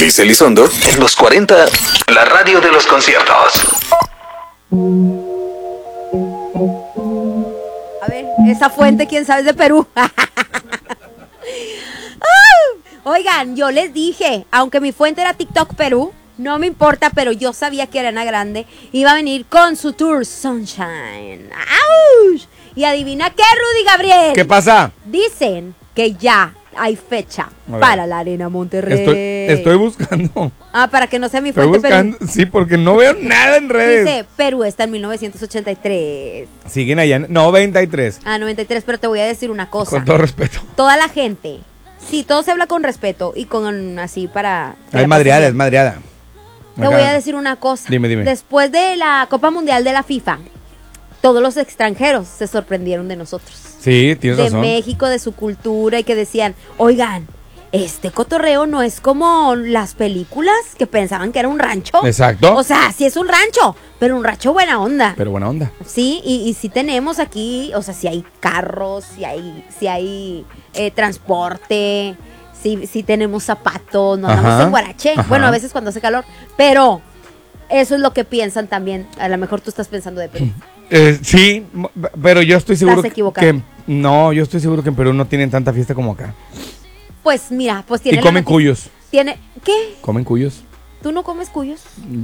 Liz Elizondo, en los 40, la radio de los conciertos. A ver, esa fuente, quién sabe, es de Perú. Oigan, yo les dije, aunque mi fuente era TikTok Perú, no me importa, pero yo sabía que Ariana Grande iba a venir con su tour Sunshine. ¡Auch! Y adivina qué, Rudy Gabriel. ¿Qué pasa? Dicen que ya hay fecha para la Arena Monterrey. Estoy buscando. Para que no sea mi Estoy fuente buscando, Perú. sí, porque no veo nada en redes. Dice, Perú está en 1983. Siguen allá en 93. 93, pero te voy a decir una cosa. Con todo respeto. Toda la gente, sí, todo se habla con respeto y con así para... Es madreada, es madreada. Te voy a decir una cosa. Dime. Después de la Copa Mundial de la FIFA, todos los extranjeros se sorprendieron de nosotros. Sí, tienes razón. De México, de su cultura, y que decían, oigan, este cotorreo no es como las películas que pensaban que era un rancho. Exacto. O sea, sí es un rancho, pero un rancho buena onda. Pero buena onda. Sí, y sí tenemos aquí, o sea, si hay carros, si hay transporte, si tenemos zapatos, no andamos en guarache. Ajá. Bueno, a veces cuando hace calor, pero eso es lo que piensan también. A lo mejor tú estás pensando de Perú. Sí, pero yo estoy seguro Estás equivocado. yo estoy seguro que en Perú no tienen tanta fiesta como acá. Pues mira, pues tiene... Y comen cuyos. ¿Qué? Comen cuyos. ¿Tú no comes cuyos?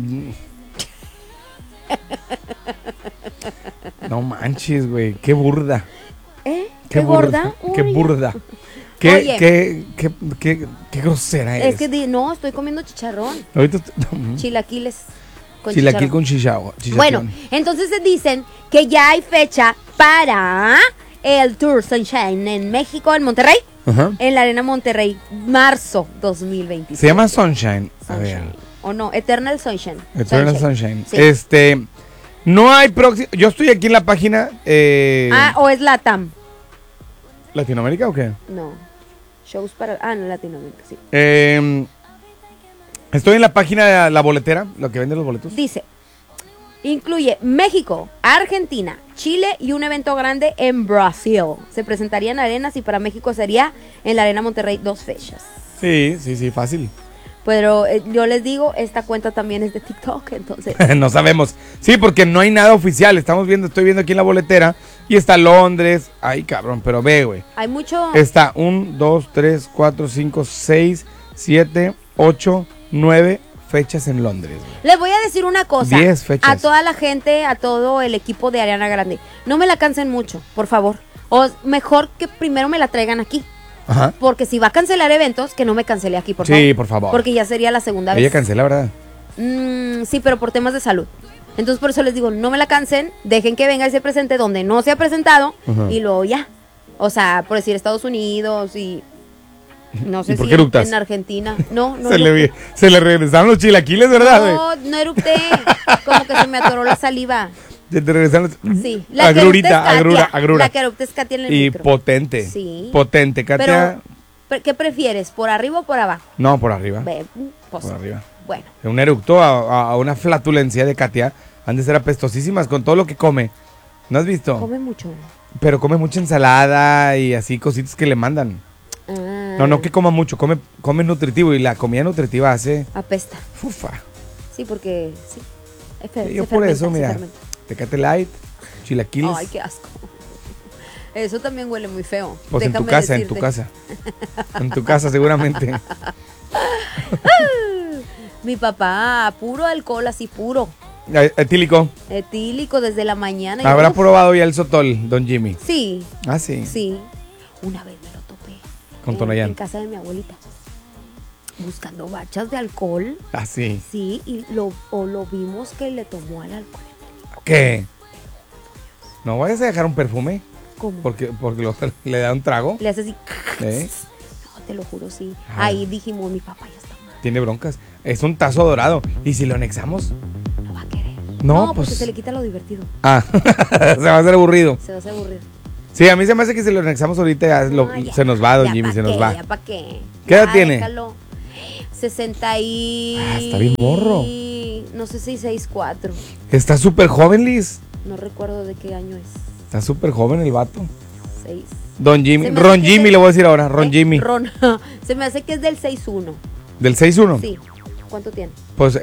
No manches, güey, qué burda. ¿Qué gorda? Qué Uy. burda. Oye. Qué grosera eres. Es que no, estoy comiendo chicharrón. Ahorita Chilaquiles con chilaquil chicharrón. con chicharrón. Bueno, entonces se dicen que ya hay fecha para el Tour Sunshine en México, en Monterrey, Ajá. en la Arena Monterrey, marzo 2026. Se llama Sunshine. A ver. O no, Eternal Sunshine. Eternal Sunshine. Sí. No hay próximo. Yo estoy aquí en la página. O es Latam. ¿Latinoamérica o qué? No. Shows para. No, Latinoamérica, sí. Estoy en la página de la boletera, lo que vende los boletos. Dice: incluye México, Argentina, Chile y un evento grande en Brasil. Se presentaría en arenas y para México sería en la Arena Monterrey 2 fechas. Sí, fácil. Pero yo les digo, esta cuenta también es de TikTok, entonces... No sabemos. Sí, porque no hay nada oficial. Estoy viendo aquí en la boletera y está Londres. Ay, cabrón, pero ve, güey. Hay mucho... Está 1, 2, 3, 4, 5, 6, 7, 8, 9 fechas en Londres. Güey. Les voy a decir una cosa. 10 fechas. A toda la gente, a todo el equipo de Ariana Grande. No me la cansen mucho, por favor. O mejor que primero me la traigan aquí. Ajá. Porque si va a cancelar eventos, que no me cancele aquí, por favor. Sí, por favor. Porque ya sería la segunda vez. Ella cancela, ¿verdad? Sí, pero por temas de salud. Entonces por eso les digo, no me la cansen, dejen que venga y se presente donde no se ha presentado. Y luego ya. O sea, por decir Estados Unidos y... No sé ¿Y por si qué eructas? en Argentina. No se le regresaron los chilaquiles, ¿verdad? No eructé. Como que se me atoró la saliva. Se te regresaron los... Sí. Agrurita. La que erupta es Katia en el Y micro. potente. Sí. Potente, Katia. Pero, ¿qué prefieres? ¿Por arriba o por abajo? No, por arriba. Pues, Por arriba. Bueno. Un eructo a una flatulencia de Katia. Han de ser apestosísimas con todo lo que come. ¿No has visto? Come mucho. Pero come mucha ensalada y así cositas que le mandan. No que coma mucho, come nutritivo y la comida nutritiva hace... Apesta. Fufa. Sí, porque sí. Yo por eso, mira, Tecate Light, chilaquiles. Ay, qué asco. Eso también huele muy feo. Pues Déjame en tu casa, decirte. En tu casa seguramente. Mi papá, puro alcohol, así puro. Etílico. Etílico desde la mañana. ¿Habrá probado ya el sotol, don Jimmy? Sí. Ah, sí. Sí. Una vez me lo topé. Con Tonayán. En casa de mi abuelita. Buscando bachas de alcohol. Ah, sí. Sí, y lo vimos que le tomó al alcohol. ¿Qué? ¿No vayas a dejar un perfume? ¿Cómo? Porque le da un trago. Le hace así. ¿Eh? No, te lo juro, sí. Ahí dijimos, mi papá ya está mal. Tiene broncas. Es un tazo dorado. ¿Y si lo anexamos? No va a querer. No, porque pues... se le quita lo divertido. Ah, se va a hacer aburrido. Se va a hacer aburrido. Sí, a mí se me hace que si lo anexamos ahorita se nos va, don Jimmy, se nos va. ¿Ya para qué? ¿Qué edad tiene? Déjalo. 60 y... está bien morro. No sé si 6'4". Está súper joven, Liz. No recuerdo de qué año es. Está súper joven el vato. 6. Don Jimmy, Se me Ron hace que Jimmy es le voy a decir ahora, Ron Jimmy. Se me hace que es del 6'1". ¿Del 6-1? Sí. ¿Cuánto tiene? Pues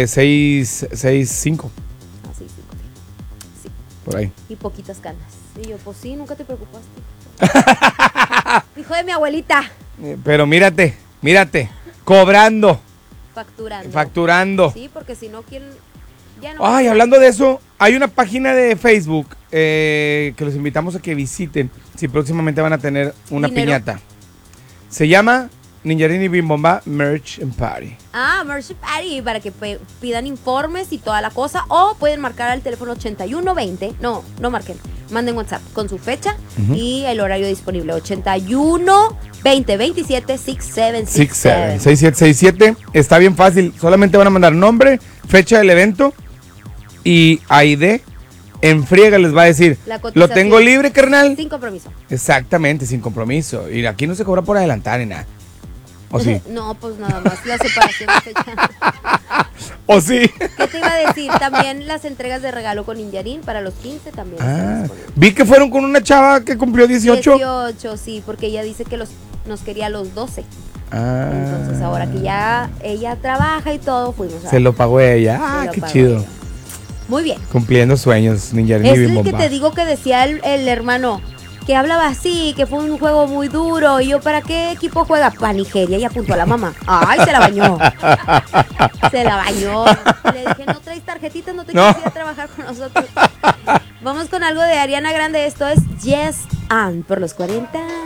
6-5. Ah, sí, 5. Sí. Por ahí. Y poquitas canas. Y yo, pues sí, nunca te preocupaste. Hijo de mi abuelita. Pero mírate. Cobrando. Facturando. Sí, porque si no, ¿quién? Ya no. Ay, hablando de eso, hay una página de Facebook que los invitamos a que visiten. Si próximamente van a tener una ¿Dinero? piñata. Se llama Ninjarini Bimbomba Merch and Party. Merch Party, para que pidan informes y toda la cosa. O pueden marcar al teléfono 8120. No marquen. Manden WhatsApp con su fecha y el horario disponible. 81 20 27 6767. 6767. Está bien fácil. Solamente van a mandar nombre, fecha del evento y ID. En friega les va a decir, ¿lo tengo libre, carnal? Sin compromiso. Exactamente, sin compromiso. Y aquí no se cobra por adelantar ni nada. ¿O sí? No, pues nada más la separación de fecha. ¿O sí? ¿Qué te iba a decir? También las entregas de regalo con Ninjarín para los 15 también. Vi que fueron con una chava que cumplió 18. 18, sí, porque ella dice que nos quería a los 12. Entonces ahora que ya ella trabaja y todo, fuimos a... Se lo pagó ella. Qué chido. Ella. Muy bien. Cumpliendo sueños, Ninjarini Es el Bimbomba. que te digo que decía el hermano, que hablaba así, que fue un juego muy duro. Y yo, ¿para qué equipo juega? Para Nigeria. Y apuntó a la mamá. ¡Ay, se la bañó! Se la bañó. Le dije, no traes tarjetitas, no te quieres ir a trabajar con nosotros. Vamos con algo de Ariana Grande. Esto es Yes and por los 40.